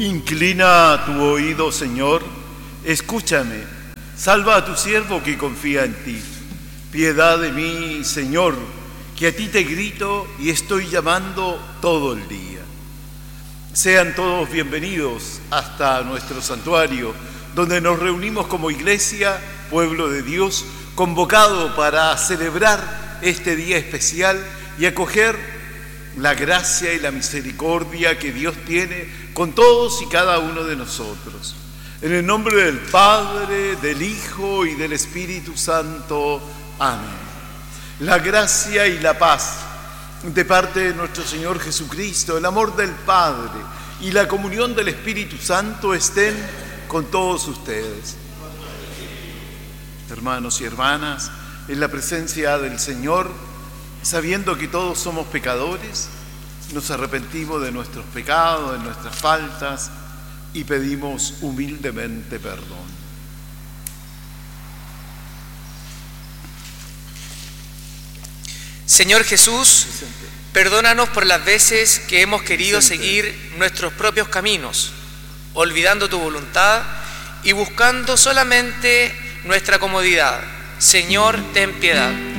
Inclina tu oído, Señor, escúchame, salva a tu siervo que confía en ti. Piedad de mí, Señor, que a ti te grito y estoy llamando todo el día. Sean todos bienvenidos hasta nuestro santuario, donde nos reunimos como iglesia, pueblo de Dios, convocado para celebrar este día especial y acoger la gracia y la misericordia que Dios tiene con todos y cada uno de nosotros. En el nombre del Padre, del Hijo y del Espíritu Santo. Amén. La gracia y la paz de parte de nuestro Señor Jesucristo, el amor del Padre y la comunión del Espíritu Santo estén con todos ustedes. Hermanos y hermanas, en la presencia del Señor, sabiendo que todos somos pecadores, nos arrepentimos de nuestros pecados, de nuestras faltas y pedimos humildemente perdón. Señor Jesús, perdónanos por las veces que hemos querido seguir nuestros propios caminos, olvidando tu voluntad y buscando solamente nuestra comodidad. Señor, ten piedad.